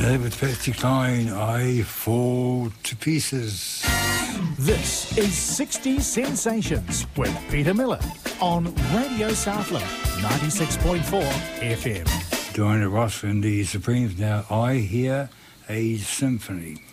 With Patsy Cline, I fall to pieces. This is 60s Sensations with Peter Miller on Radio Southland 96.4 FM. Diana Ross and the Supremes. Now I hear a symphony.